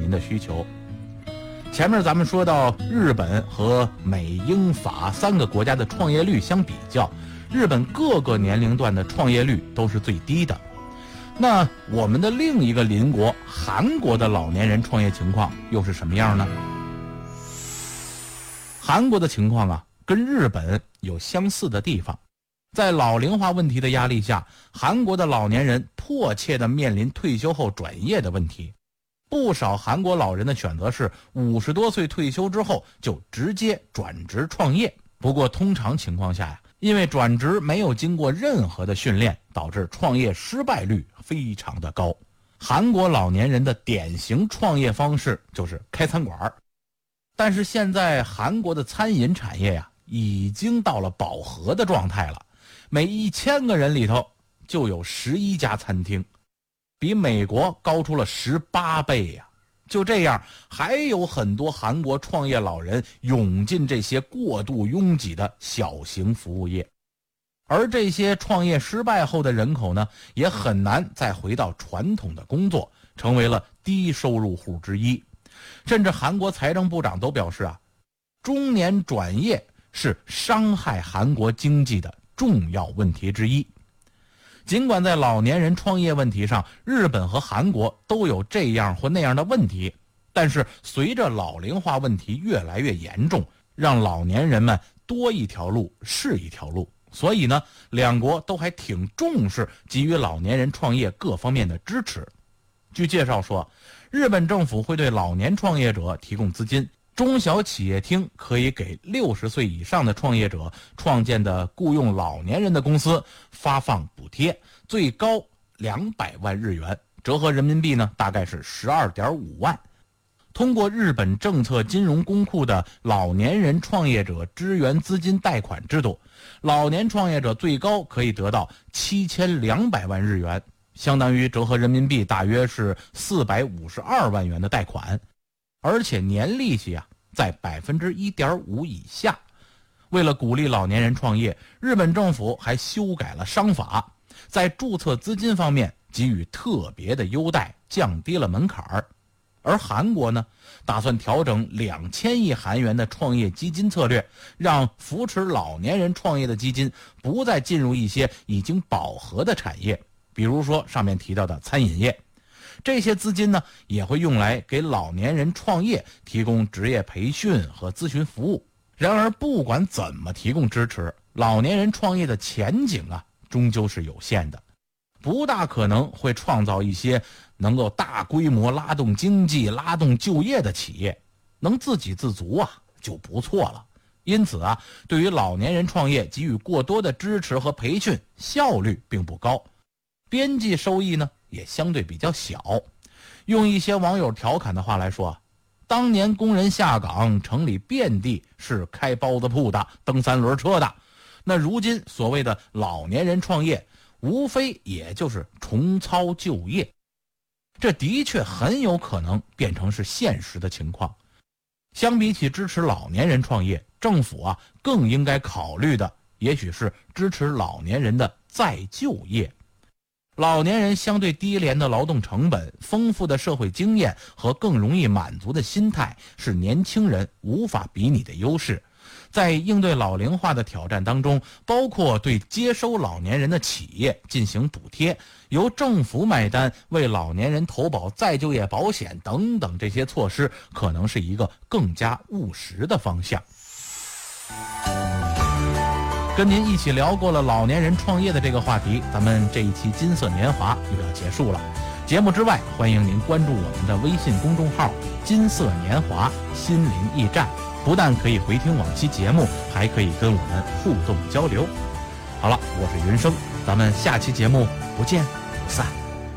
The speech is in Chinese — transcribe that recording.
民的需求。前面咱们说到日本和美英法3个国家的创业率相比较，日本各个年龄段的创业率都是最低的。那我们的另一个邻国韩国的老年人创业情况又是什么样呢？韩国的情况啊，跟日本有相似的地方。在老龄化问题的压力下，韩国的老年人迫切地面临退休后转业的问题。不少韩国老人的选择是50多岁退休之后就直接转职创业。不过通常情况下呀，因为转职没有经过任何的训练，导致创业失败率非常的高。韩国老年人的典型创业方式就是开餐馆，但是现在韩国的餐饮产业呀，已经到了饱和的状态了，每1000个人里头就有11家餐厅，比美国高出了18倍呀。就这样，还有很多韩国创业老人涌进这些过度拥挤的小型服务业，而这些创业失败后的人口呢，也很难再回到传统的工作，成为了低收入户之一。甚至韩国财政部长都表示啊，中年转业是伤害韩国经济的重要问题之一。尽管在老年人创业问题上，日本和韩国都有这样或那样的问题，但是随着老龄化问题越来越严重，让老年人们多一条路是一条路。所以呢，两国都还挺重视给予老年人创业各方面的支持。据介绍说，日本政府会对老年创业者提供资金，中小企业厅可以给60岁以上的创业者创建的雇佣老年人的公司发放补贴，最高200万日元，折合人民币呢大概是12.5万。通过日本政策金融公库的老年人创业者支援资金贷款制度，老年创业者最高可以得到7200万日元，相当于折合人民币大约是452万元的贷款，而且年利息啊在 1.5% 以下。为了鼓励老年人创业，日本政府还修改了商法，在注册资金方面给予特别的优待，降低了门槛儿。而韩国呢，打算调整2000亿韩元的创业基金策略，让扶持老年人创业的基金不再进入一些已经饱和的产业，比如说上面提到的餐饮业。这些资金呢，也会用来给老年人创业提供职业培训和咨询服务。然而不管怎么提供支持，老年人创业的前景啊，终究是有限的，不大可能会创造一些能够大规模拉动经济、拉动就业的企业。能自给自足啊就不错了。因此啊，对于老年人创业给予过多的支持和培训，效率并不高，边际收益呢也相对比较小。用一些网友调侃的话来说，当年工人下岗，城里遍地是开包子铺的、蹬3轮车的，那如今所谓的老年人创业，无非也就是重操旧业。这的确很有可能变成是现实的情况。相比起支持老年人创业，政府啊更应该考虑的也许是支持老年人的再就业。老年人相对低廉的劳动成本、丰富的社会经验和更容易满足的心态，是年轻人无法比拟的优势。在应对老龄化的挑战当中，包括对接收老年人的企业进行补贴，由政府买单，为老年人投保再就业保险等等，这些措施可能是一个更加务实的方向。跟您一起聊过了老年人创业的这个话题，咱们这一期金色年华又要结束了。节目之外，欢迎您关注我们的微信公众号金色年华心灵驿站，不但可以回听往期节目，还可以跟我们互动交流。好了，我是云生，咱们下期节目不见不散。